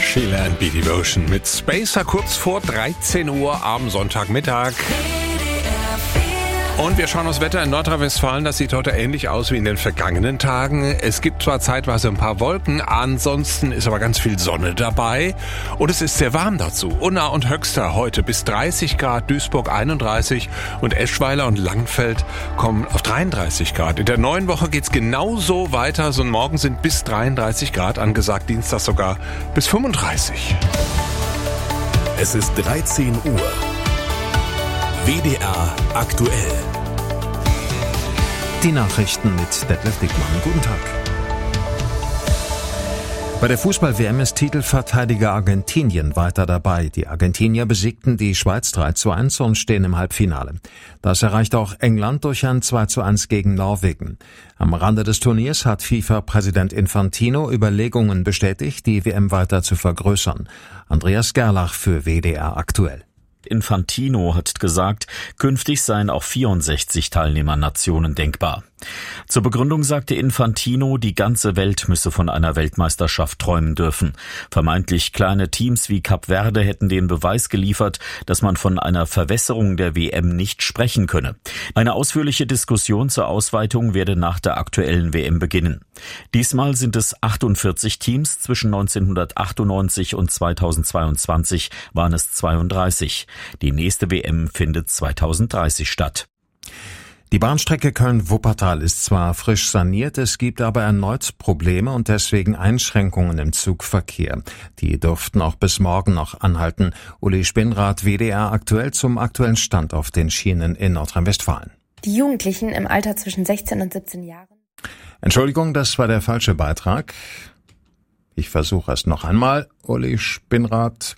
Sheila and B. Devotion mit Spacer kurz vor 13 Uhr am Sonntagmittag. Und wir schauen aufs Wetter in Nordrhein-Westfalen. Das sieht heute ähnlich aus wie in den vergangenen Tagen. Es gibt zwar zeitweise ein paar Wolken, ansonsten ist aber ganz viel Sonne dabei. Und es ist sehr warm dazu. Unna und Höxter heute bis 30 Grad, Duisburg 31 und Eschweiler und Langenfeld kommen auf 33 Grad. In der neuen Woche geht's genauso weiter. So morgen sind bis 33 Grad angesagt, Dienstag sogar bis 35. Es ist 13 Uhr. WDR aktuell. Die Nachrichten mit Detlef Dickmann. Guten Tag. Bei der Fußball-WM ist Titelverteidiger Argentinien weiter dabei. Die Argentinier besiegten die Schweiz 3:1 und stehen im Halbfinale. Das erreichte auch England durch ein 2:1 gegen Norwegen. Am Rande des Turniers hat FIFA-Präsident Infantino Überlegungen bestätigt, die WM weiter zu vergrößern. Andreas Gerlach für WDR aktuell. Infantino hat gesagt, künftig seien auch 64 Teilnehmernationen denkbar. Zur Begründung sagte Infantino, die ganze Welt müsse von einer Weltmeisterschaft träumen dürfen. Vermeintlich kleine Teams wie Kap Verde hätten den Beweis geliefert, dass man von einer Verwässerung der WM nicht sprechen könne. Eine ausführliche Diskussion zur Ausweitung werde nach der aktuellen WM beginnen. Diesmal sind es 48 Teams, zwischen 1998 und 2022 waren es 32. Die nächste WM findet 2030 statt. Die Bahnstrecke Köln-Wuppertal ist zwar frisch saniert, es gibt aber erneut Probleme und deswegen Einschränkungen im Zugverkehr. Die dürften auch bis morgen noch anhalten. Uli Spinnrath, WDR aktuell zum aktuellen Stand auf den Schienen in Nordrhein-Westfalen. Die Jugendlichen im Alter zwischen 16 und 17 Jahren. Entschuldigung, das war der falsche Beitrag. Ich versuche es noch einmal. Uli Spinnrath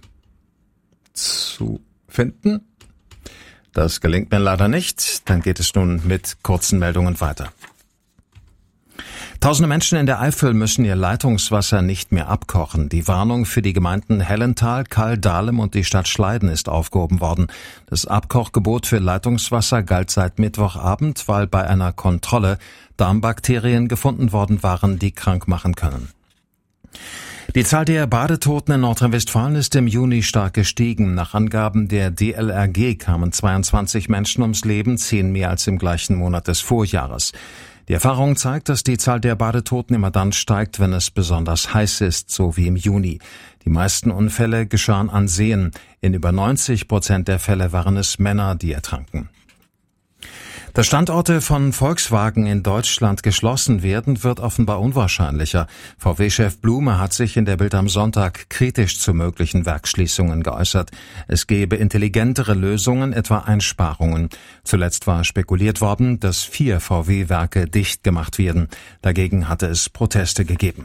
zu finden. Das gelingt mir leider nicht. Dann geht es nun mit kurzen Meldungen weiter. Tausende Menschen in der Eifel müssen ihr Leitungswasser nicht mehr abkochen. Die Warnung für die Gemeinden Hellental, Kall, Dahlem und die Stadt Schleiden ist aufgehoben worden. Das Abkochgebot für Leitungswasser galt seit Mittwochabend, weil bei einer Kontrolle Darmbakterien gefunden worden waren, die krank machen können. Die Zahl der Badetoten in Nordrhein-Westfalen ist im Juni stark gestiegen. Nach Angaben der DLRG kamen 22 Menschen ums Leben, 10 mehr als im gleichen Monat des Vorjahres. Die Erfahrung zeigt, dass die Zahl der Badetoten immer dann steigt, wenn es besonders heiß ist, so wie im Juni. Die meisten Unfälle geschahen an Seen. In über 90% der Fälle waren es Männer, die ertranken. Dass Standorte von Volkswagen in Deutschland geschlossen werden, wird offenbar unwahrscheinlicher. VW-Chef Blume hat sich in der Bild am Sonntag kritisch zu möglichen Werksschließungen geäußert. Es gebe intelligentere Lösungen, etwa Einsparungen. Zuletzt war spekuliert worden, dass 4 VW-Werke dicht gemacht werden. Dagegen hatte es Proteste gegeben.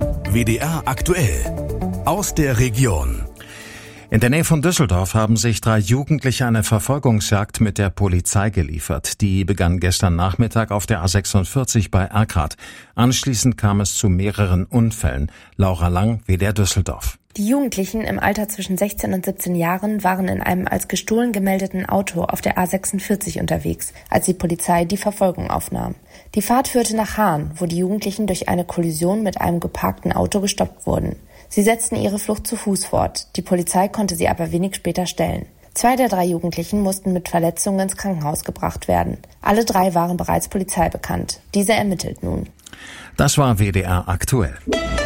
WDR aktuell. Aus der Region. In der Nähe von Düsseldorf haben sich 3 Jugendliche eine Verfolgungsjagd mit der Polizei geliefert. Die begann gestern Nachmittag auf der A46 bei Erkrath. Anschließend kam es zu mehreren Unfällen. Laura Lang, WDR Düsseldorf. Die Jugendlichen im Alter zwischen 16 und 17 Jahren waren in einem als gestohlen gemeldeten Auto auf der A46 unterwegs, als die Polizei die Verfolgung aufnahm. Die Fahrt führte nach Hahn, wo die Jugendlichen durch eine Kollision mit einem geparkten Auto gestoppt wurden. Sie setzten ihre Flucht zu Fuß fort. Die Polizei konnte sie aber wenig später stellen. 2 der 3 Jugendlichen mussten mit Verletzungen ins Krankenhaus gebracht werden. Alle 3 waren bereits Polizei bekannt. Diese ermittelt nun. Das war WDR aktuell.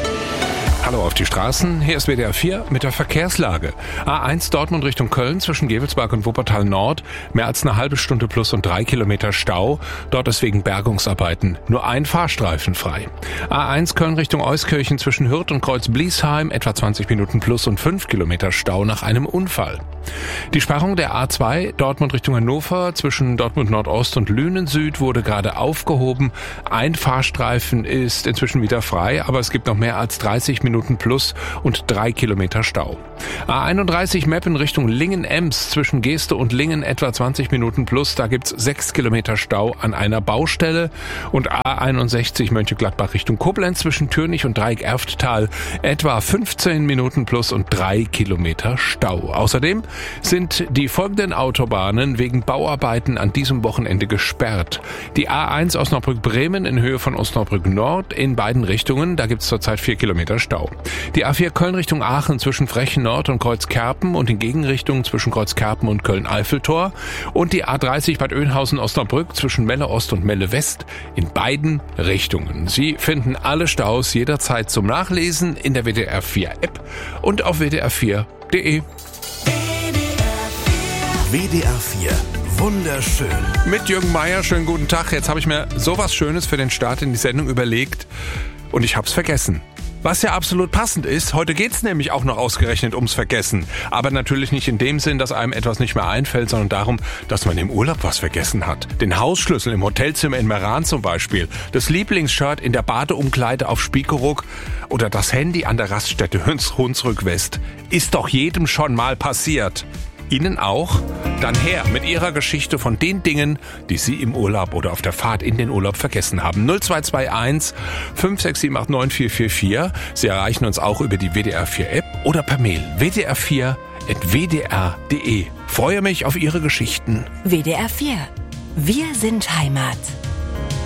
Hallo auf die Straßen, hier ist WDR 4 mit der Verkehrslage. A1 Dortmund Richtung Köln zwischen Gevelsberg und Wuppertal Nord, mehr als eine halbe Stunde plus und 3 Kilometer Stau. Dort ist wegen Bergungsarbeiten nur ein Fahrstreifen frei. A1 Köln Richtung Euskirchen zwischen Hürth und Kreuz-Bliesheim, etwa 20 Minuten plus und 5 Kilometer Stau nach einem Unfall. Die Sperrung der A2 Dortmund Richtung Hannover zwischen Dortmund Nordost und Lünen Süd wurde gerade aufgehoben. Ein Fahrstreifen ist inzwischen wieder frei, aber es gibt noch mehr als 30 Minuten plus und 3 Kilometer Stau. A31 Meppen Richtung Lingen-Ems zwischen Geeste und Lingen etwa 20 Minuten plus. Da gibt's 6 Kilometer Stau an einer Baustelle. Und A61 Mönchengladbach Richtung Koblenz zwischen Türnich und Dreieck-Erfttal etwa 15 Minuten plus und 3 Kilometer Stau. Außerdem sind die folgenden Autobahnen wegen Bauarbeiten an diesem Wochenende gesperrt. Die A1 Osnabrück-Bremen in Höhe von Osnabrück Nord in beiden Richtungen. Da gibt's zurzeit 4 Kilometer Stau. Die A4 Köln Richtung Aachen zwischen Frechen Nord und Kreuzkerpen und in Gegenrichtung zwischen Kreuzkerpen und Köln-Eiffeltor. Und die A30 Bad Oeynhausen-Osnabrück zwischen Melle Ost und Melle West in beiden Richtungen. Sie finden alle Staus jederzeit zum Nachlesen in der WDR 4 App und auf wdr4.de. WDR 4. Wunderschön. Mit Jürgen Meier, schönen guten Tag. Jetzt habe ich mir sowas Schönes für den Start in die Sendung überlegt und ich habe es vergessen. Was ja absolut passend ist, heute geht's nämlich auch noch ausgerechnet ums Vergessen. Aber natürlich nicht in dem Sinn, dass einem etwas nicht mehr einfällt, sondern darum, dass man im Urlaub was vergessen hat. Den Hausschlüssel im Hotelzimmer in Meran zum Beispiel, das Lieblingsshirt in der Badeumkleide auf Spiekeroog oder das Handy an der Raststätte Hunsrück West. Ist doch jedem schon mal passiert. Ihnen auch? Dann her mit Ihrer Geschichte von den Dingen, die Sie im Urlaub oder auf der Fahrt in den Urlaub vergessen haben. 0221 56789 444. Sie erreichen uns auch über die WDR 4 App oder per Mail wdr4@wdr.de. Freue mich auf Ihre Geschichten. WDR 4. Wir sind Heimat.